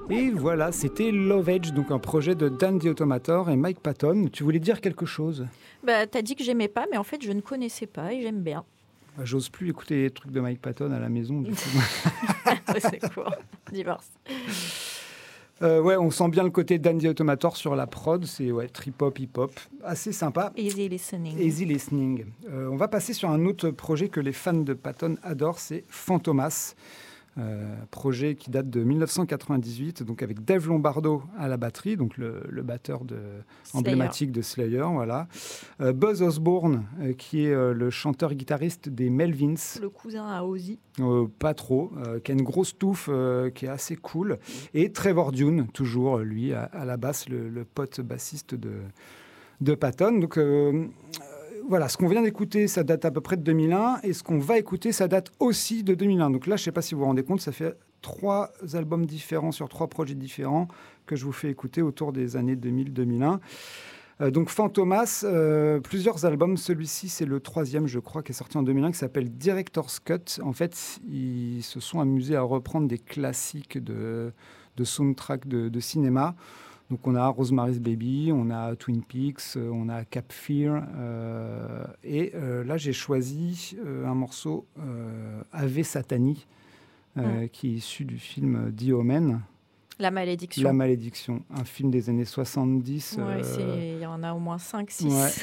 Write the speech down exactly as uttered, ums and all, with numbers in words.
Et voilà, c'était Love Edge, donc un projet de Dan the Automator et Mike Patton. Tu voulais dire quelque chose ? Bah, t'as dit que j'aimais pas, mais en fait, je ne connaissais pas et j'aime bien. Bah, j'ose plus écouter les trucs de Mike Patton à la maison, du coup. Au secours, divorce. Euh, ouais, on sent bien le côté Dan the Automator sur la prod. C'est ouais, trip-hop, hip-hop. Assez sympa. Easy listening. Easy listening. Euh, on va passer sur un autre projet que les fans de Patton adorent, c'est Fantomas. Euh, projet qui date de dix-neuf cent quatre-vingt-dix-huit, donc avec Dave Lombardo à la batterie, donc le, le batteur de, emblématique de Slayer, voilà. Euh, Buzz Osborne, euh, qui est euh, le chanteur-guitariste des Melvins. Le cousin à Ozzy. Euh, pas trop, euh, qui a une grosse touffe euh, qui est assez cool. Et Trevor Dune, toujours, lui, à, à la basse, le, le pote bassiste de, de Patton. Donc, euh, voilà, ce qu'on vient d'écouter, ça date à peu près de deux mille un, et ce qu'on va écouter, ça date aussi de deux mille un. Donc là, je ne sais pas si vous vous rendez compte, ça fait trois albums différents sur trois projets différents que je vous fais écouter autour des années deux mille à deux mille un. Euh, donc Fantomas, euh, plusieurs albums. Celui-ci, c'est le troisième, je crois, qui est sorti en deux mille un, qui s'appelle Director's Cut. En fait, ils se sont amusés à reprendre des classiques de, de soundtrack de, de cinéma. Donc on a Rosemary's Baby, on a Twin Peaks, on a Cape Fear. Euh, et euh, là, j'ai choisi euh, un morceau, euh, Ave Satani, euh, mmh. qui est issu du film The Omen. La malédiction. La malédiction, un film des années soixante-dix. Ouais, euh... il y en a au moins cinq six. Ouais.